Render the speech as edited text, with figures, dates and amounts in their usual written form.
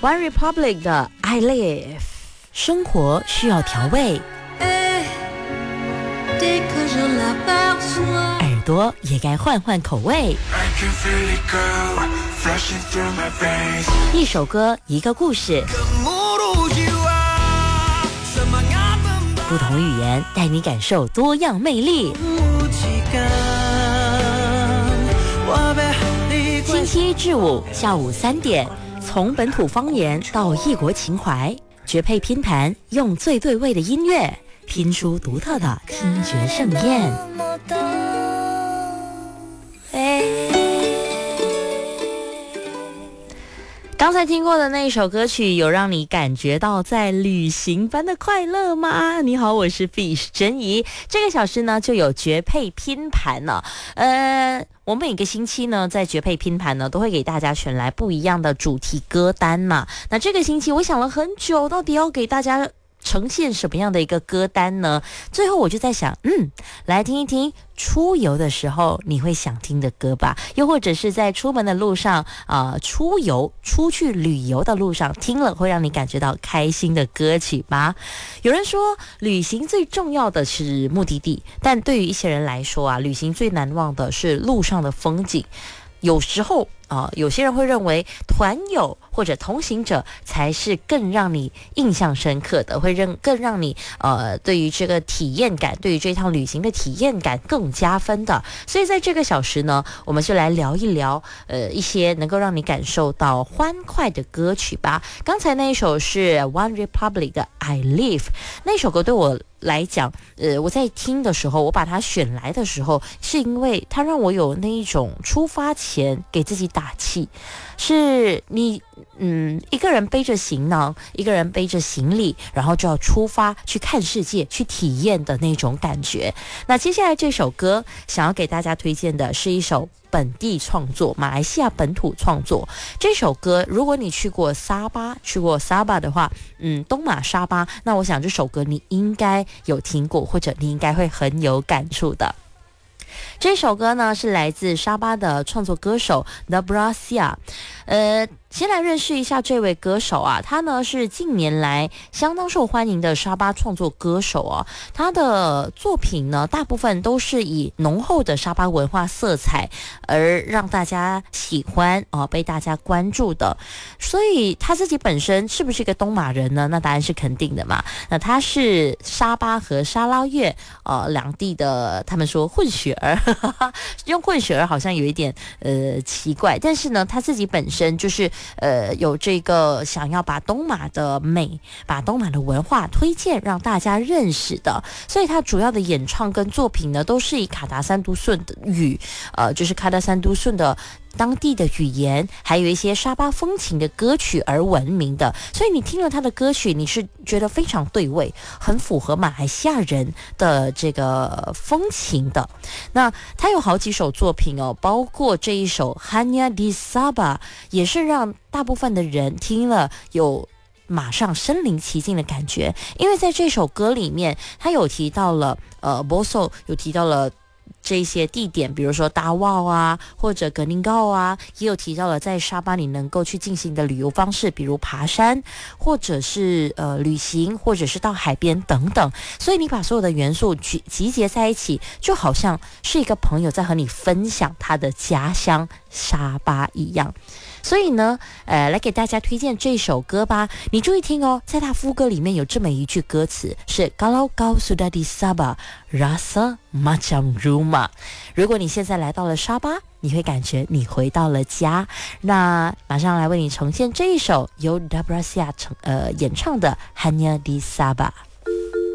One Republic 的 I Live。生活需要调味，耳朵也该换换口味。一首歌，一个故事，不同语言带你感受多样魅力。星期一至五下午3点，从本土方言到异国情怀，绝配拼盘，用最对味的音乐拼出独特的听觉盛宴。刚才听过的那一首歌曲，有让你感觉到在旅行般的快乐吗？你好，我是 Fish 珍怡。这个小时呢，就有绝配拼盘了。我们每个星期呢，在绝配拼盘呢，都会给大家选来不一样的主题歌单嘛。那这个星期我想了很久，到底要给大家呈现什么样的一个歌单呢？最后我就在想，来听一听出游的时候你会想听的歌吧，又或者是在出门的路上出去旅游的路上听了会让你感觉到开心的歌曲吧。有人说旅行最重要的是目的地，但对于一些人来说旅行最难忘的是路上的风景。有时候有些人会认为团友或者同行者才是更让你印象深刻的，会更让你对于这个体验感，对于这趟旅行的体验感更加分的。所以在这个小时呢，我们就来聊一聊一些能够让你感受到欢快的歌曲吧。刚才那一首是 One Republic 的 I Live， 那首歌对我来讲，我在听的时候，我把它选来的时候，是因为它让我有那一种出发前给自己打气，是你一个人背着行囊，一个人背着行李，然后就要出发去看世界，去体验的那种感觉。那接下来这首歌想要给大家推荐的是一首本地创作，马来西亚本土创作。这首歌如果你去过沙巴的话，东马沙巴，那我想这首歌你应该有听过，或者你应该会很有感触的。这首歌呢是来自沙巴的创作歌手 Nabrasia。先来认识一下这位歌手他呢是近年来相当受欢迎的沙巴创作歌手他的作品呢大部分都是以浓厚的沙巴文化色彩而让大家喜欢被大家关注的。所以他自己本身是不是一个东马人呢？那答案是肯定的嘛。那他是沙巴和沙捞越两地的，他们说混血儿用混血儿好像有一点奇怪，但是呢他自己本身就是有这个想要把东马的美，把东马的文化推荐让大家认识的。所以他主要的演唱跟作品呢都是以卡达三都顺的语就是卡达三都顺的当地的语言，还有一些沙巴风情的歌曲而闻名的。所以你听了他的歌曲，你是觉得非常对味，很符合马来西亚人的这个风情的。那他有好几首作品包括这一首 Hanya di Sabah， 也是让大部分的人听了有马上身临其境的感觉。因为在这首歌里面他有提到了Boso， 有提到了这些地点，比如说达旺或者格宁高也有提到了在沙巴你能够去进行的旅游方式，比如爬山，或者是旅行，或者是到海边等等。所以你把所有的元素集结在一起，就好像是一个朋友在和你分享他的家乡沙巴一样。所以呢来给大家推荐这首歌吧。你注意听在他副歌里面有这么一句歌词是 Kalau kau sudah di Sabah rasa macam rumah。 如果你现在来到了沙巴，你会感觉你回到了家。那马上来为你呈现这一首由 Nabrasia 演唱的 Hanya di Sabah。